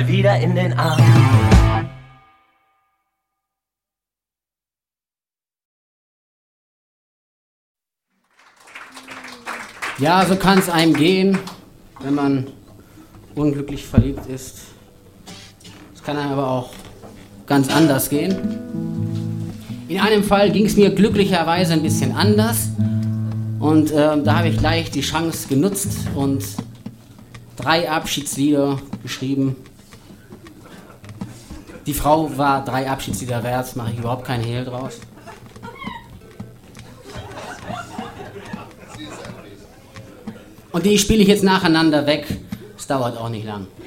wieder in den Arm. Ja, so kann es einem gehen, wenn man unglücklich verliebt ist. Es kann einem aber auch ganz anders gehen. In einem Fall ging es mir glücklicherweise ein bisschen anders und da habe ich gleich die Chance genutzt und 3 Abschiedslieder geschrieben. Die Frau war 3 Abschiedslieder wert, mache ich überhaupt keinen Hehl draus. Und die spiele ich jetzt nacheinander weg. Es dauert auch nicht lang.